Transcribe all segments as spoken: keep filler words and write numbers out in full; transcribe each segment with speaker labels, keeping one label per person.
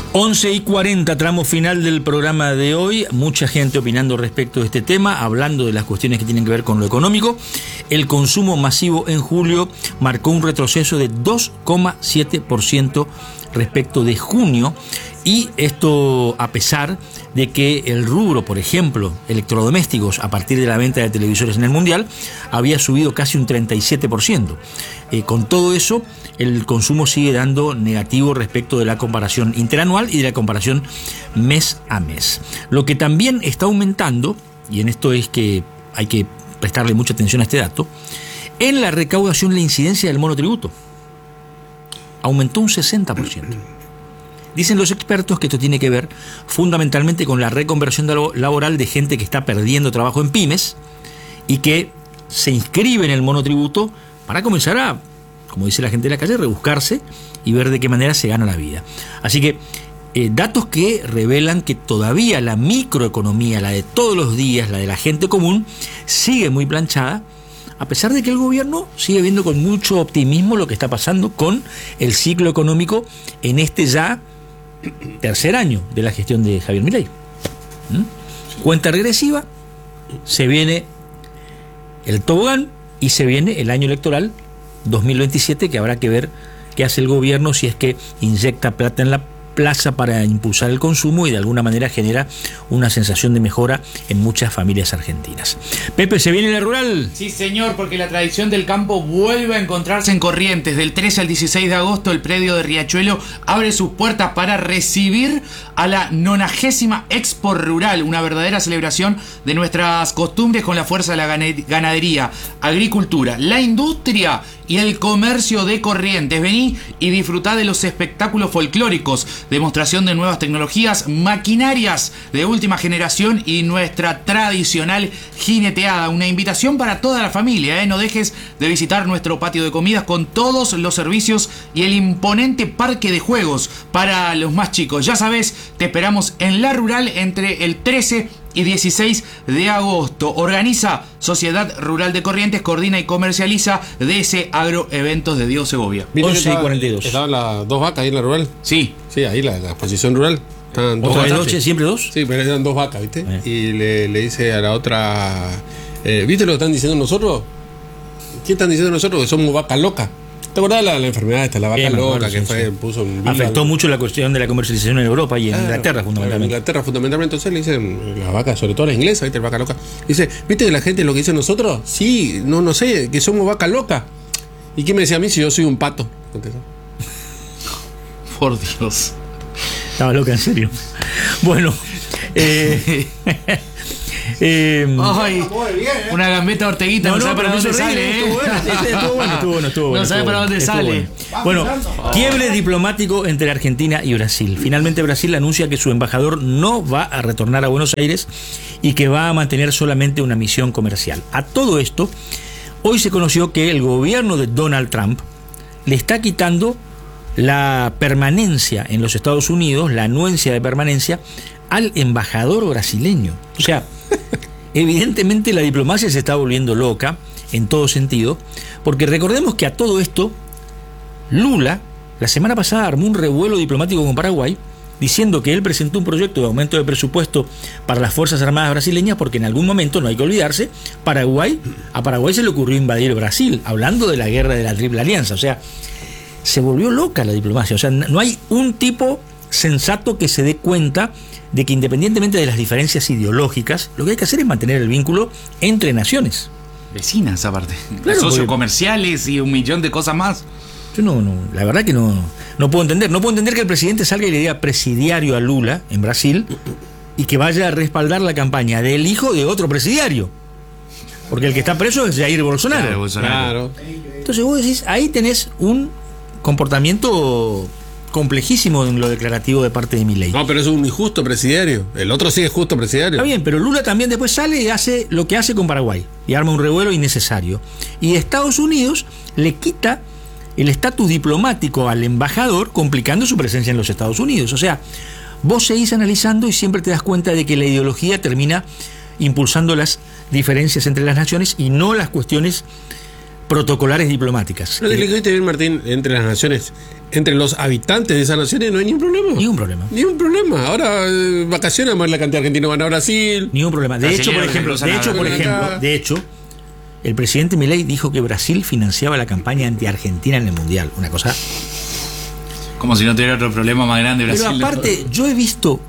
Speaker 1: once y cuarenta, tramo final del programa de hoy. Mucha gente opinando respecto de este tema, hablando de las cuestiones que tienen que ver con lo económico. El consumo masivo en julio marcó un retroceso de dos coma siete por ciento respecto de junio. Y esto a pesar de que el rubro, por ejemplo, electrodomésticos, a partir de la venta de televisores en el Mundial, había subido casi un treinta y siete por ciento. Eh, con todo eso, el consumo sigue dando negativo respecto de la comparación interanual y de la comparación mes a mes. Lo que también está aumentando, y en esto es que hay que prestarle mucha atención a este dato, en la recaudación la incidencia del monotributo. Aumentó un sesenta por ciento. Dicen los expertos que esto tiene que ver fundamentalmente con la reconversión laboral de gente que está perdiendo trabajo en pymes y que se inscribe en el monotributo para comenzar a, como dice la gente de la calle, rebuscarse y ver de qué manera se gana la vida. Así que eh, datos que revelan que todavía la microeconomía, la de todos los días, la de la gente común, sigue muy planchada, a pesar de que el gobierno sigue viendo con mucho optimismo lo que está pasando con el ciclo económico en este ya tercer año de la gestión de Javier Milei. ¿Mm? Cuenta regresiva, se viene el tobogán y se viene el año electoral dos mil veintisiete, que habrá que ver qué hace el gobierno, si es que inyecta plata en la plaza para impulsar el consumo y de alguna manera genera una sensación de mejora en muchas familias argentinas. Pepe, ¿se viene la rural?
Speaker 2: Sí, señor, porque la tradición del campo vuelve a encontrarse en Corrientes. Del trece al dieciséis de agosto, el predio de Riachuelo abre sus puertas para recibir a la nonagésima Expo Rural, una verdadera celebración de nuestras costumbres con la fuerza de la ganadería, agricultura, la industria y el comercio de Corrientes. Vení y disfrutá de los espectáculos folclóricos, demostración de nuevas tecnologías, maquinarias de última generación y nuestra tradicional jineteada. Una invitación para toda la familia, ¿eh? No dejes de visitar nuestro patio de comidas con todos los servicios y el imponente parque de juegos para los más chicos. Ya sabes, te esperamos en la rural entre el trece y dieciséis de agosto. Organiza Sociedad Rural de Corrientes, coordina y comercializa D S Agro Eventos de Diego Segovia.
Speaker 1: once y cuarenta y dos.
Speaker 3: ¿Estaban las dos vacas ahí en la rural?
Speaker 2: Sí.
Speaker 3: Sí, ahí la, la exposición rural. Estaban dos
Speaker 1: ¿Otra
Speaker 3: vacas.
Speaker 1: noche? ¿Siempre dos?
Speaker 3: Sí, pero eran dos vacas, ¿viste?
Speaker 1: Eh.
Speaker 3: Y le, le dice a la otra, eh, ¿viste lo que están diciendo nosotros? ¿Qué están diciendo nosotros? Que somos vacas locas. ¿Te acordás la, la enfermedad esta, la vaca
Speaker 1: Bien,
Speaker 3: loca,
Speaker 1: acuerdo,
Speaker 3: que
Speaker 1: sí,
Speaker 3: fue,
Speaker 1: sí.
Speaker 3: puso un...
Speaker 1: Afectó mucho la cuestión de la comercialización en Europa y en
Speaker 3: Ah,
Speaker 1: Inglaterra fundamentalmente.
Speaker 3: En Inglaterra fundamentalmente, entonces le dicen, las vacas, sobre todo las inglesas, ¿viste? La vaca loca. Dice, ¿viste que la gente lo que dice nosotros? Sí, no, no sé, que somos vaca loca. ¿Y qué me decía a mí si yo soy un pato?
Speaker 2: Por Dios.
Speaker 1: Estaba loca, en serio. Bueno, eh, eh,
Speaker 2: Ay, una gambeta Orteguita, no, no, no sabe para dónde sale, ¿eh?
Speaker 1: Estuvo bueno, estuvo bueno, estuvo bueno, estuvo bueno.
Speaker 2: No sabe para dónde sale.
Speaker 1: Bueno, bueno, quiebre diplomático entre Argentina y Brasil. Finalmente Brasil anuncia que su embajador no va a retornar a Buenos Aires y que va a mantener solamente una misión comercial. A todo esto, hoy se conoció que el gobierno de Donald Trump le está quitando la permanencia en los Estados Unidos, la anuencia de permanencia, al embajador brasileño. O sea, evidentemente la diplomacia se está volviendo loca en todo sentido, porque recordemos que a todo esto Lula la semana pasada armó un revuelo diplomático con Paraguay diciendo que él presentó un proyecto de aumento de presupuesto para las Fuerzas Armadas brasileñas porque en algún momento, no hay que olvidarse, Paraguay, a Paraguay se le ocurrió invadir Brasil, hablando de la guerra de la Triple Alianza. O sea, se volvió loca la diplomacia. O sea, no hay un tipo sensato que se dé cuenta de que independientemente de las diferencias ideológicas, lo que hay que hacer es mantener el vínculo entre naciones.
Speaker 2: Vecinas, aparte.
Speaker 1: Claro,
Speaker 2: socios
Speaker 1: porque...
Speaker 2: comerciales y un millón de cosas más.
Speaker 1: Yo no, no, la verdad que no, no puedo entender. No puedo entender que el presidente salga y le diga presidiario a Lula en Brasil y que vaya a respaldar la campaña del hijo de otro presidiario. Porque el que está preso es Jair Bolsonaro.
Speaker 2: Claro, Bolsonaro.
Speaker 3: Claro.
Speaker 1: Entonces vos decís, ahí tenés un comportamiento complejísimo en lo declarativo de parte de Milei.
Speaker 3: No, pero es un injusto presidiario. El otro sí es justo presidiario.
Speaker 1: Está bien, pero Lula también después sale y hace lo que hace con Paraguay y arma un revuelo innecesario. Y Estados Unidos le quita el estatus diplomático al embajador, complicando su presencia en los Estados Unidos. O sea, vos seguís analizando y siempre te das cuenta de que la ideología termina impulsando las diferencias entre las naciones y no las cuestiones protocolares diplomáticas.
Speaker 3: ¿No te dijiste bien, Martín? Entre las naciones, entre los habitantes de esas naciones no hay ningún problema.
Speaker 1: Ningún problema.
Speaker 3: Ningún problema. Ahora eh, vacaciones, más la cantidad de argentinos van a Brasil.
Speaker 1: Ningún problema. De hecho, por ejemplo, de hecho, por ejemplo, de hecho, el presidente Milei dijo que Brasil financiaba la campaña anti-Argentina en el Mundial. Una cosa...
Speaker 2: Como si no tuviera otro problema más grande Brasil.
Speaker 1: Pero aparte, yo he visto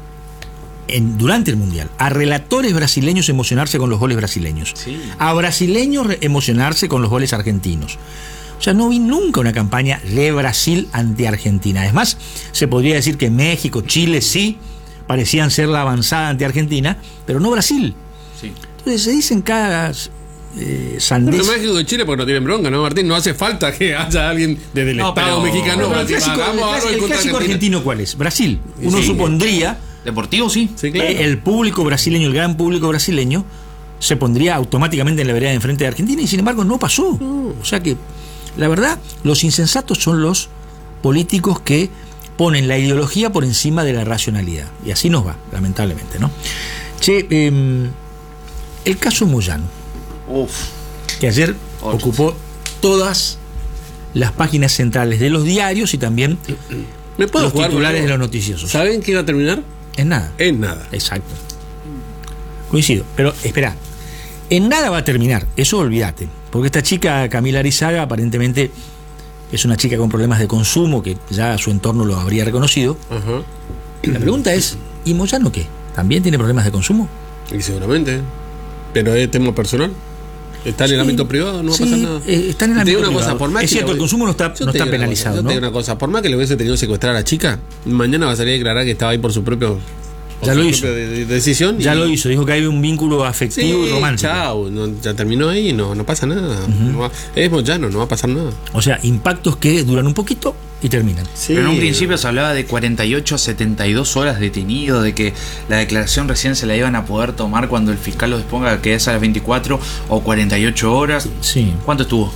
Speaker 1: en, durante el Mundial a relatores brasileños emocionarse con los goles brasileños.
Speaker 2: Sí.
Speaker 1: A brasileños emocionarse con los goles argentinos. O sea, no vi nunca una campaña de Brasil anti-Argentina. Además, se podría decir que México, Chile sí parecían ser la avanzada anti-Argentina, pero no Brasil.
Speaker 2: Sí.
Speaker 1: Entonces se dicen cada... Eh,
Speaker 3: Pero México y Chile porque no tienen bronca, ¿no, Martín? No hace falta que haya alguien desde el
Speaker 2: no,
Speaker 3: Estado
Speaker 2: pero,
Speaker 3: mexicano.
Speaker 1: Pero el clásico, el clásico, el clásico argentino, ¿cuál es? Brasil. Uno
Speaker 3: Sí.
Speaker 1: supondría
Speaker 2: Deportivo, sí.
Speaker 3: Sí, claro.
Speaker 1: que el público brasileño, el gran público brasileño, se pondría automáticamente en la vereda de enfrente de Argentina y sin embargo no pasó.
Speaker 3: No.
Speaker 1: O sea que, la verdad, los insensatos son los políticos que ponen la ideología por encima de la racionalidad. Y así nos va, lamentablemente, ¿no? Che, eh, el caso Moyano,
Speaker 2: Uf.
Speaker 1: que ayer
Speaker 2: Ocho.
Speaker 1: ocupó todas las páginas centrales de los diarios y también
Speaker 3: ¿Me puedo
Speaker 1: los
Speaker 3: jugar,
Speaker 1: titulares
Speaker 3: boludo?
Speaker 1: de los noticiosos.
Speaker 3: ¿Saben qué iba a terminar?
Speaker 1: En nada.
Speaker 3: En nada.
Speaker 1: Exacto. Coincido. Pero espera, en nada va a terminar, eso olvídate. Porque esta chica, Camila Arizaga, aparentemente es una chica con problemas de consumo, que ya su entorno lo habría reconocido.
Speaker 3: Ajá.
Speaker 1: La pregunta es, ¿y Moyano qué? ¿También tiene problemas de consumo?
Speaker 3: Y seguramente. Pero es tema personal. Está en el
Speaker 1: Sí,
Speaker 3: ámbito privado, no va
Speaker 1: sí,
Speaker 3: a pasar nada.
Speaker 1: eh, está en el
Speaker 3: Te
Speaker 1: ámbito
Speaker 3: digo una
Speaker 1: privado.
Speaker 3: cosa, por más
Speaker 1: Es
Speaker 3: que
Speaker 1: cierto,
Speaker 3: le-
Speaker 1: el consumo no está,
Speaker 3: Yo
Speaker 1: no
Speaker 3: te
Speaker 1: está
Speaker 3: digo una
Speaker 1: penalizado,
Speaker 3: cosa, yo
Speaker 1: ¿no?
Speaker 3: te digo una cosa, por más que le hubiese tenido que secuestrar a la chica, mañana va a salir a declarar que estaba ahí por su propio por
Speaker 1: Ya
Speaker 3: su
Speaker 1: lo
Speaker 3: propia
Speaker 1: hizo.
Speaker 3: de- de- decisión.
Speaker 1: Ya
Speaker 3: y-
Speaker 1: lo hizo, dijo que hay un vínculo
Speaker 3: Sí,
Speaker 1: afectivo y romántico.
Speaker 3: chao, no, ya terminó ahí, no, no pasa nada. No va- es Moyano, no va a pasar nada.
Speaker 1: O sea, impactos que duran un poquito y terminan.
Speaker 3: Sí.
Speaker 2: Pero en un principio se hablaba de cuarenta y ocho a setenta y dos horas detenido, de que la declaración recién se la iban a poder tomar cuando el fiscal lo disponga, que es a las veinticuatro o cuarenta y ocho horas.
Speaker 1: Sí.
Speaker 2: ¿Cuánto estuvo?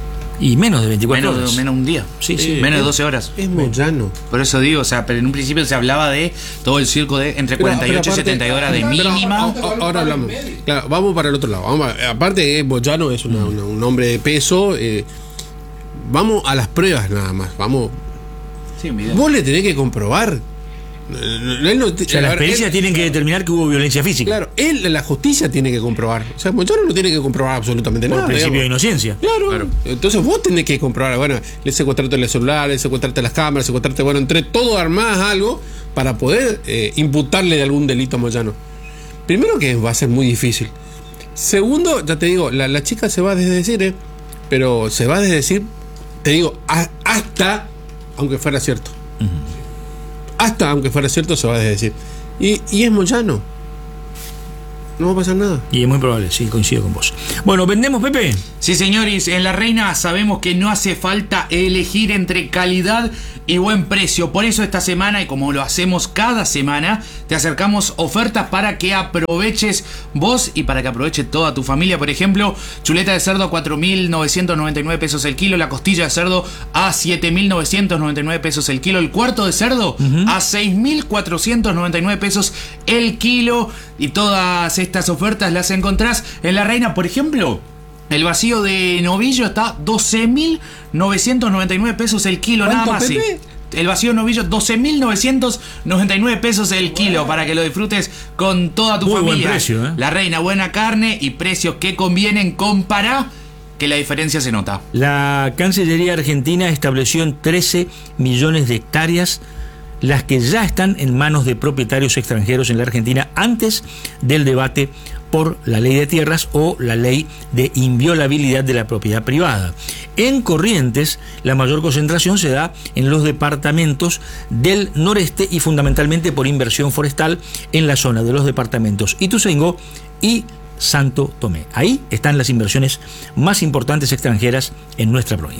Speaker 1: Y menos de veinticuatro
Speaker 2: Menos,
Speaker 1: horas.
Speaker 2: de- menos un día.
Speaker 1: Sí, sí.
Speaker 2: Menos de doce horas.
Speaker 3: Es Moyano.
Speaker 2: Por eso digo, o sea, pero en un principio se hablaba de todo el circo de entre
Speaker 3: Pero-
Speaker 2: cuarenta y ocho
Speaker 3: pero
Speaker 2: y
Speaker 3: aparte-
Speaker 2: setenta horas de
Speaker 3: pero
Speaker 2: mínima.
Speaker 3: a- a- ahora hablamos. Claro, vamos para el otro lado. Vamos a- aparte, eh, Moyano es una- una- un hombre de peso. eh, vamos a las pruebas nada más. Vamos.
Speaker 2: Sí, mi idea.
Speaker 3: Vos le tenés que comprobar. Eh, Él no,
Speaker 1: O sea, las pericias tienen que determinar que hubo violencia física.
Speaker 3: Claro, él, la justicia tiene que comprobar. O sea, Moyano no tiene que comprobar absolutamente
Speaker 1: Por
Speaker 3: nada.
Speaker 1: principio de
Speaker 3: digamos.
Speaker 1: inocencia.
Speaker 3: Claro.
Speaker 2: Claro.
Speaker 3: Entonces vos tenés que comprobar, bueno, le secuestrarte el celular, le secuestrarte las cámaras, secuestrarte, bueno, entre todo armás algo para poder eh, imputarle de algún delito a Moyano. Primero que va a ser muy difícil. Segundo, ya te digo, la, la chica se va a desdecir, ¿eh? Pero se va a desdecir, te digo, a- hasta, aunque fuera cierto. Hasta, aunque fuera cierto, se va a desdecir. Y, y es Moyano. No va a pasar nada.
Speaker 1: Y es muy probable, sí, coincido con vos. Bueno, ¿vendemos, Pepe?
Speaker 2: Sí, señores, en La Reina sabemos que no hace falta elegir entre calidad y buen precio. Por eso esta semana, y como lo hacemos cada semana, te acercamos ofertas para que aproveches vos y para que aproveche toda tu familia. Por ejemplo, chuleta de cerdo a cuatro mil novecientos noventa y nueve pesos el kilo, la costilla de cerdo a siete mil novecientos noventa y nueve pesos el kilo, el cuarto de cerdo a seis mil cuatrocientos noventa y nueve pesos el kilo. Y todas estas ofertas las encontrás en La Reina. Por ejemplo, el vacío de novillo está doce mil novecientos noventa y nueve pesos el kilo, nada
Speaker 3: ¿Cuánto,
Speaker 2: más. sí.
Speaker 3: Pepe?
Speaker 2: El vacío de novillo, doce mil novecientos noventa y nueve pesos el kilo, para que lo disfrutes con toda tu
Speaker 1: Muy buen
Speaker 2: familia.
Speaker 1: precio, ¿eh?
Speaker 2: La Reina, buena carne y precios que convienen. Compará, que la diferencia se nota.
Speaker 1: La Cancillería Argentina estableció en trece millones de hectáreas las que ya están en manos de propietarios extranjeros en la Argentina antes del debate por la ley de tierras o la ley de inviolabilidad de la propiedad privada. En Corrientes, la mayor concentración se da en los departamentos del noreste y fundamentalmente por inversión forestal en la zona de los departamentos Ituzaingó y Santo Tomé. Ahí están las inversiones más importantes extranjeras en nuestra provincia.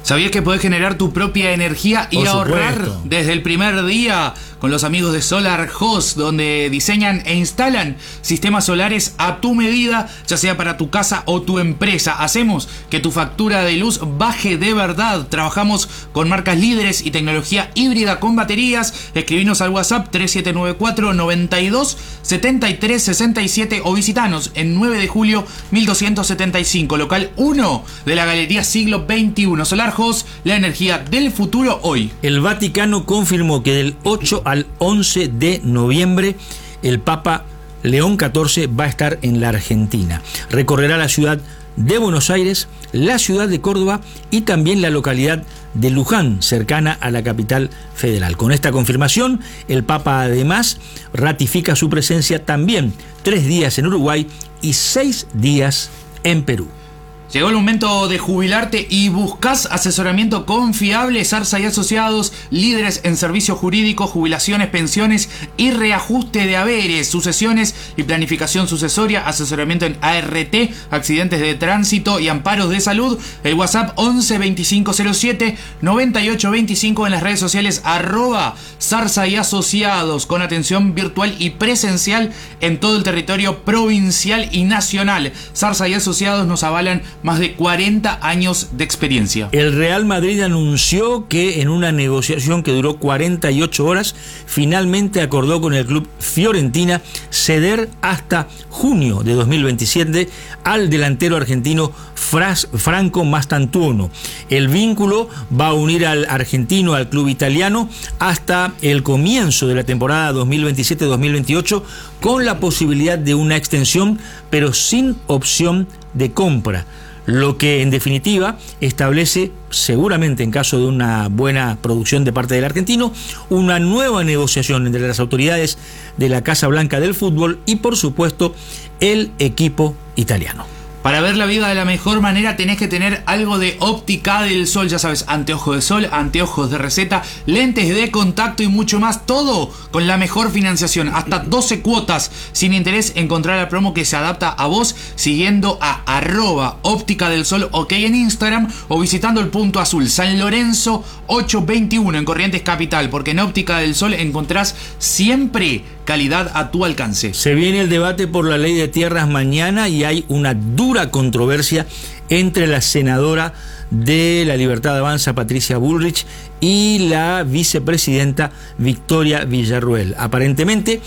Speaker 2: ¿Sabías que podés generar tu propia energía y
Speaker 1: Por
Speaker 2: ahorrar
Speaker 1: supuesto.
Speaker 2: desde el primer día con los amigos de Solar Host, donde diseñan e instalan sistemas solares a tu medida, ya sea para tu casa o tu empresa? Hacemos que tu factura de luz baje de verdad. Trabajamos con marcas líderes y tecnología híbrida con baterías. Escribinos al WhatsApp tres siete nueve cuatro, noventa y dos, setenta y tres sesenta y siete o visitanos en nueve de julio mil doscientos setenta y cinco, local uno de la Galería Siglo veintiuno. Solar Host, la energía del futuro hoy.
Speaker 1: El Vaticano confirmó que del ocho al once de noviembre el Papa León catorce va a estar en la Argentina. Recorrerá la ciudad de Buenos Aires, la ciudad de Córdoba y también la localidad de Luján, cercana a la capital federal. Con esta confirmación, el Papa además ratifica su presencia también tres días en Uruguay y seis días en Perú.
Speaker 2: Llegó el momento de jubilarte y buscas asesoramiento confiable. Zarza y Asociados, líderes en servicio jurídico, jubilaciones, pensiones y reajuste de haberes, sucesiones y planificación sucesoria, asesoramiento en A R T, accidentes de tránsito y amparos de salud. El WhatsApp once veinticinco cero siete noventa y ocho veinticinco, en las redes sociales arroba Zarza y Asociados, con atención virtual y presencial en todo el territorio provincial y nacional. Zarza y Asociados nos avalan más de cuarenta años de experiencia.
Speaker 1: El Real Madrid anunció que en una negociación que duró cuarenta y ocho horas, finalmente acordó con el club Fiorentina ceder hasta junio de dos mil veintisiete al delantero argentino Fras, Franco Mastantuono. El vínculo va a unir al argentino al club italiano hasta el comienzo de la temporada dos mil veintisiete dos mil veintiocho, con la posibilidad de una extensión, pero sin opción de compra, lo que en definitiva establece, seguramente en caso de una buena producción de parte del argentino, una nueva negociación entre las autoridades de la Casa Blanca del fútbol y, por supuesto, el equipo italiano.
Speaker 2: Para ver la vida de la mejor manera tenés que tener algo de Óptica del Sol, ya sabes, anteojos de sol, anteojos de receta, lentes de contacto y mucho más, todo con la mejor financiación, hasta doce cuotas sin interés. Encontrar la promo que se adapta a vos siguiendo a arroba Óptica del Sol OK en Instagram o visitando el punto azul San Lorenzo ochocientos veintiuno en Corrientes Capital, porque en Óptica del Sol encontrás siempre calidad a tu alcance.
Speaker 1: Se viene el debate por la ley de tierras mañana y hay una dura controversia entre la senadora de La Libertad Avanza, Patricia Bullrich, y la vicepresidenta Victoria Villarruel. Aparentemente,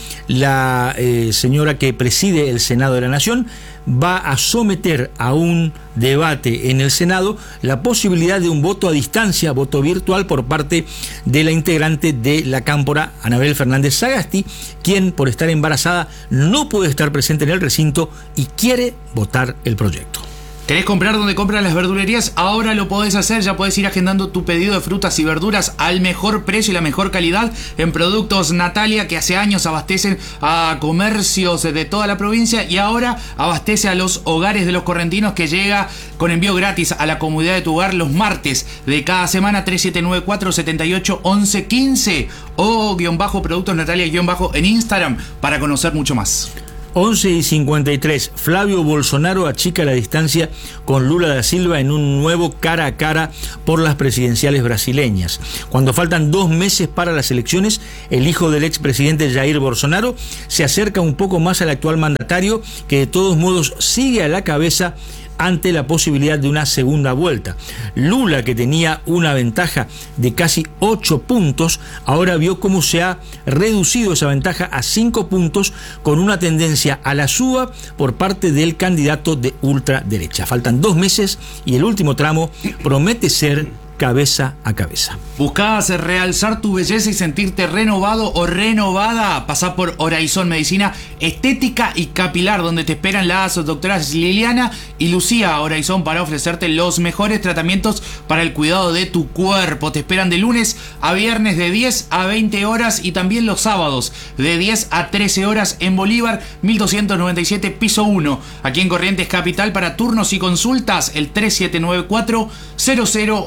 Speaker 1: la eh, señora que preside el Senado de la Nación va a someter a un debate en el Senado la posibilidad de un voto a distancia, voto virtual, por parte de la integrante de la Cámpora, Anabel Fernández Sagasti, quien por estar embarazada no puede estar presente en el recinto y quiere votar el proyecto.
Speaker 2: ¿Querés comprar donde compran las verdulerías? Ahora lo podés hacer, ya podés ir agendando tu pedido de frutas y verduras al mejor precio y la mejor calidad en Productos Natalia, que hace años abastecen a comercios de toda la provincia y ahora abastece a los hogares de los correntinos, que llega con envío gratis a la comodidad de tu hogar los martes de cada semana. Tres siete nueve cuatro, setenta y ocho, once, quince o guión bajo Productos Natalia guión bajo en Instagram para conocer mucho más.
Speaker 1: once y cincuenta y tres. Flavio Bolsonaro achica la distancia con Lula da Silva en un nuevo cara a cara por las presidenciales brasileñas. Cuando faltan dos meses para las elecciones, el hijo del expresidente Jair Bolsonaro se acerca un poco más al actual mandatario, que de todos modos sigue a la cabeza ante la posibilidad de una segunda vuelta. Lula, que tenía una ventaja de casi ocho puntos, ahora vio cómo se ha reducido esa ventaja a cinco puntos, con una tendencia a la suba por parte del candidato de ultraderecha. Faltan dos meses y el último tramo promete ser cabeza a cabeza.
Speaker 2: ¿Buscás realzar tu belleza y sentirte renovado o renovada? Pasá por Horizon Medicina Estética y Capilar, donde te esperan las doctoras Liliana y Lucía Horizon para ofrecerte los mejores tratamientos para el cuidado de tu cuerpo. Te esperan de lunes a viernes de diez a veinte horas y también los sábados de diez a trece horas en Bolívar mil doscientos noventa y siete, piso uno. Aquí en Corrientes Capital, para turnos y consultas el tres siete nueve cuatro, cero cero ochenta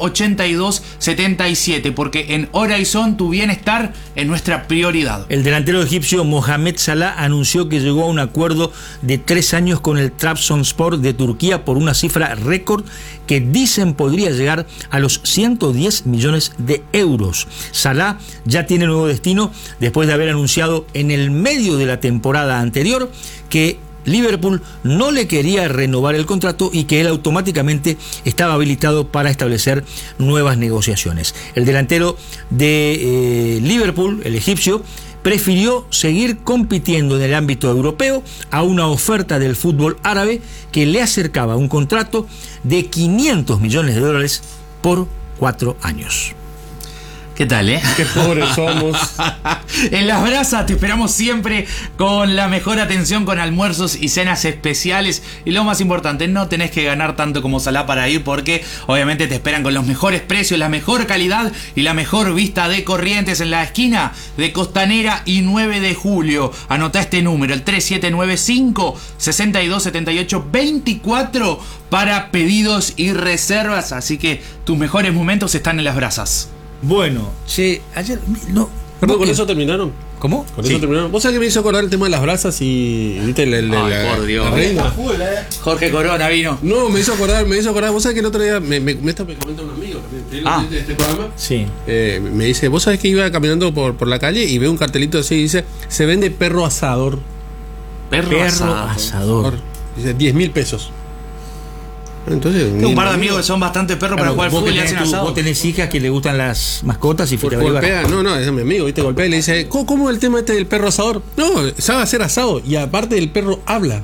Speaker 2: sesenta y dos setenta y siete, porque en Horizon tu bienestar es nuestra prioridad.
Speaker 1: El delantero egipcio Mohamed Salah anunció que llegó a un acuerdo de tres años con el Trabzonspor de Turquía por una cifra récord que dicen podría llegar a los ciento diez millones de euros. Salah ya tiene nuevo destino después de haber anunciado en el medio de la temporada anterior que Liverpool no le quería renovar el contrato y que él automáticamente estaba habilitado para establecer nuevas negociaciones. El delantero de eh, Liverpool, el egipcio, prefirió seguir compitiendo en el ámbito europeo a una oferta del fútbol árabe que le acercaba un contrato de quinientos millones de dólares por cuatro años.
Speaker 2: ¿Qué tal, eh?
Speaker 3: Qué pobres somos.
Speaker 2: En Las Brasas te esperamos siempre con la mejor atención, con almuerzos y cenas especiales. Y lo más importante, no tenés que ganar tanto como Salah para ir, porque obviamente te esperan con los mejores precios, la mejor calidad y la mejor vista de Corrientes, en la esquina de Costanera y nueve de julio. Anotá este número, el tres siete nueve cinco, seis dos siete ocho, dos cuatro, para pedidos y reservas. Así que tus mejores momentos están en Las Brasas.
Speaker 1: Bueno, che, ayer no.
Speaker 3: Perdón, ¿con eso terminaron?
Speaker 1: ¿Cómo?
Speaker 3: ¿Con
Speaker 1: Sí.
Speaker 3: eso terminaron? ¿Vos sabés que me hizo acordar el tema de las brasas y viste el, el, el-
Speaker 2: Ay,
Speaker 3: la,
Speaker 2: por Dios.
Speaker 3: la reina?
Speaker 2: Jorge Corona vino.
Speaker 3: No, me hizo acordar, me hizo acordar. Vos sabés que el otro día me, me, me, está- me comenta un amigo también,
Speaker 2: Ah.
Speaker 3: de este programa.
Speaker 1: Sí.
Speaker 3: Eh, me dice, vos sabés que iba caminando por, por la calle y veo un cartelito así y dice, se vende perro asador.
Speaker 2: Perro,
Speaker 1: Perro
Speaker 2: asado.
Speaker 1: asador.
Speaker 3: Dice, diez mil pesos. Entonces,
Speaker 2: Tengo un par de amigos que son bastante perros para jugar al
Speaker 1: Vos,
Speaker 2: fútbol
Speaker 1: que
Speaker 2: y
Speaker 1: tenés
Speaker 2: hacen
Speaker 1: tu-
Speaker 2: asado.
Speaker 1: vos tenés hijas que le gustan las mascotas y fuiste a averiguar.
Speaker 3: golpea, no, no, es mi amigo, viste, golpea y le dice, ¿cómo, cómo el tema este del perro asador? No, sabe hacer asado y aparte el perro habla.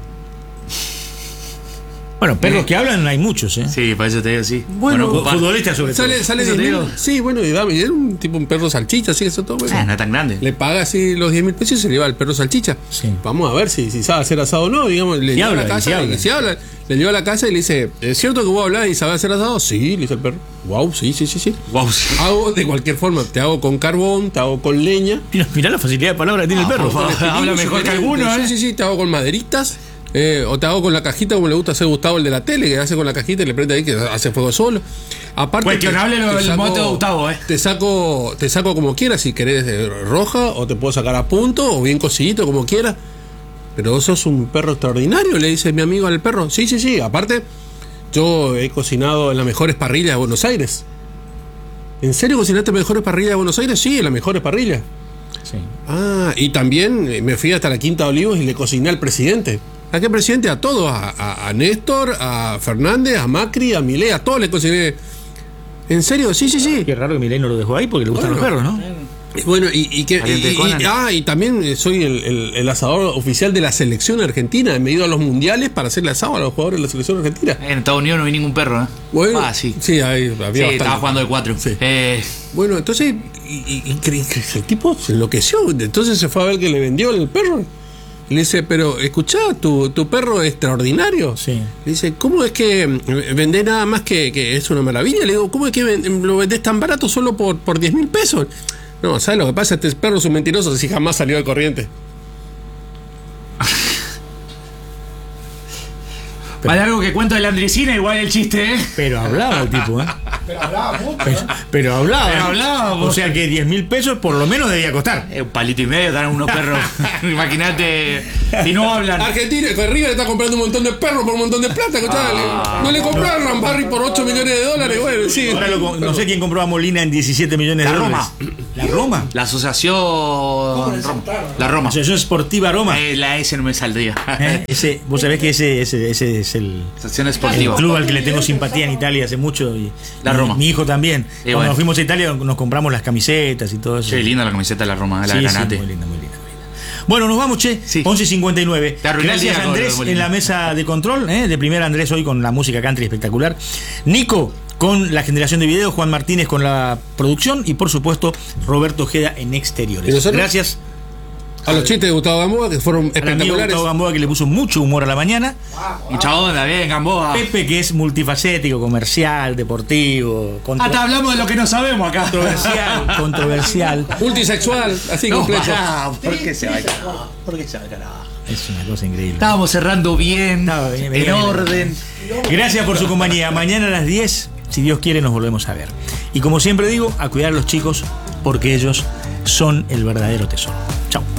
Speaker 1: Bueno, perros que hablan hay muchos, ¿eh?
Speaker 2: Sí, para eso te digo, sí.
Speaker 3: Bueno,
Speaker 2: un par-
Speaker 1: futbolistas sobre todo.
Speaker 3: Sale, sale
Speaker 2: Eso
Speaker 3: diez
Speaker 2: te
Speaker 3: mil.
Speaker 2: digo.
Speaker 3: Sí, bueno, y dame, y era un tipo un perro salchicha, así que eso todo. Bueno.
Speaker 2: Ah, no es tan grande.
Speaker 3: Le paga así los diez mil pesos y se le lleva al perro salchicha.
Speaker 1: Sí.
Speaker 3: Vamos a ver si, si sabe hacer asado o no, digamos, le
Speaker 1: Y
Speaker 3: lleva
Speaker 1: habla,
Speaker 3: a la
Speaker 1: y
Speaker 3: casa,
Speaker 1: si habla.
Speaker 3: y si habla, le lleva a la casa y le dice, ¿es cierto que vos hablás y sabés hacer asado? Sí, le dice el perro. Wow, sí, sí, sí, sí.
Speaker 2: Wow, sí.
Speaker 3: Hago de cualquier forma, te hago con carbón, te hago con leña.
Speaker 1: Mirá, mirá la facilidad de palabra que tiene el perro.
Speaker 2: por favor. Habla mejor que alguno, ¿eh?
Speaker 3: Sí, sí, sí, te hago con maderitas. Eh, o te hago con la cajita como le gusta hacer Gustavo, el de la tele, que hace con la cajita y le prende ahí que hace fuego solo. Aparte,
Speaker 2: Cuestionable
Speaker 3: te-
Speaker 2: lo-
Speaker 3: te
Speaker 2: el
Speaker 3: saco-
Speaker 2: mote de Gustavo, eh.
Speaker 3: Te saco, te saco como quieras, si querés de roja, o te puedo sacar a punto, o bien cocidito, como quieras. Pero vos sos un perro extraordinario, le dice mi amigo al perro. Sí, sí, sí. Aparte, yo he cocinado en las mejores parrillas de Buenos Aires. ¿En serio cocinaste en las mejores parrillas de Buenos Aires? Sí, en las mejores parrillas.
Speaker 1: Sí.
Speaker 3: Ah, y también eh, me fui hasta la Quinta de Olivos y le cociné al presidente. ¿A qué presidente? A todos, a, a- a Néstor, a Fernández, a Macri, a Milei, a todos le cociné. ¿En serio? Sí, sí, sí.
Speaker 1: Qué raro que Milei no lo dejó ahí porque le gustan
Speaker 3: Bueno.
Speaker 1: los perros, ¿no?
Speaker 3: Y bueno, y, y que
Speaker 2: Pariente
Speaker 3: y-
Speaker 2: de Conan.
Speaker 3: y- ah, y también eh, soy el, el- el asador oficial de la selección argentina. Me he ido a los mundiales para hacerle asado a los jugadores de la selección argentina.
Speaker 2: En Estados Unidos no vi ningún perro, ¿eh?
Speaker 3: Bueno,
Speaker 2: Ah, sí.
Speaker 3: Sí, ahí había
Speaker 2: Sí,
Speaker 3: bastante.
Speaker 2: estaba jugando de cuatro.
Speaker 3: Sí.
Speaker 2: Eh,
Speaker 3: Bueno, entonces, y, y- y cre- cre- el tipo se enloqueció. Entonces se fue a ver que le vendió el perro. Y le dice, pero escuchá, tu, tu perro es extraordinario.
Speaker 1: Sí.
Speaker 3: Le dice, ¿cómo es que eh, vendés nada más que, que es una maravilla? Le digo, ¿cómo es que ven- lo vendés tan barato solo por, por diez mil pesos? No, ¿sabes lo que pasa? Este perro es un mentiroso, así jamás salió de corriente.
Speaker 2: Más largo que cuento de la Andresina, igual el chiste, ¿eh?
Speaker 1: Pero hablaba el tipo, ¿eh?
Speaker 4: Pero hablaba mucho.
Speaker 1: Pero, pero hablaba.
Speaker 2: Pero hablaba,
Speaker 1: O
Speaker 2: vos.
Speaker 1: sea que diez mil pesos por lo menos debía costar.
Speaker 2: Eh, un palito y medio dan unos perros. Imagínate, si no hablan.
Speaker 3: Argentina, que River está comprando un montón de perros por un montón de plata. escuchá, le- no le compraron a Rambarri por ocho millones de dólares. Bueno, sí.
Speaker 1: Ahora lo co- no sé quién compró a Molina en diecisiete millones de
Speaker 2: La
Speaker 1: dólares.
Speaker 2: Roma.
Speaker 1: La Roma.
Speaker 2: La asociación Roma. La Roma.
Speaker 1: Asociación Sportiva Roma.
Speaker 2: Eh, la S no me saldría.
Speaker 1: ¿Eh? Ese, vos sabés que ese, ese, ese es el,
Speaker 2: Asociación
Speaker 1: el
Speaker 2: Esportiva.
Speaker 1: club al que le tengo simpatía en Italia hace mucho. Y,
Speaker 2: La
Speaker 1: y
Speaker 2: Roma.
Speaker 1: Mi hijo también. Cuando
Speaker 2: bueno.
Speaker 1: nos fuimos a Italia nos compramos las camisetas y todo eso.
Speaker 2: Che, linda la camiseta de la Roma, la
Speaker 1: Sí, sí,
Speaker 2: granate.
Speaker 1: muy linda, muy linda, muy linda. Bueno, nos vamos, che.
Speaker 2: Sí.
Speaker 1: once cincuenta y nueve.
Speaker 2: Te arruiné el
Speaker 1: Gracias,
Speaker 2: día con
Speaker 1: Andrés,
Speaker 2: lo de Molina.
Speaker 1: en la mesa de control. ¿eh? De primera, Andrés hoy con la música country espectacular. Nico con la generación de video. Juan Martínez con la producción. Y por supuesto, Roberto Ojeda en
Speaker 3: ¿Y
Speaker 1: exteriores.
Speaker 3: nosotros?
Speaker 1: Gracias
Speaker 3: A los chistes de Gustavo Gamboa, que fueron
Speaker 1: al amigo
Speaker 3: espectaculares.
Speaker 1: Gustavo Gamboa, que le puso mucho humor a la mañana.
Speaker 2: Mucha onda, bien, Gamboa.
Speaker 1: Pepe, que es multifacético, comercial, deportivo, contro-
Speaker 2: Hasta hablamos de lo que no sabemos acá.
Speaker 1: controversial, controversial.
Speaker 3: Multisexual, así
Speaker 2: No,
Speaker 3: completo.
Speaker 2: pará, ¿por qué se va a carajo? ¿Por qué se va a carajo?
Speaker 1: Es una cosa increíble.
Speaker 2: Estábamos cerrando bien,
Speaker 1: Estaba bien,
Speaker 2: en
Speaker 1: venía bien.
Speaker 2: orden.
Speaker 1: Gracias por su compañía. Mañana a las diez, si Dios quiere, nos volvemos a ver. Y como siempre digo, a cuidar a los chicos porque ellos son el verdadero tesoro. Chao.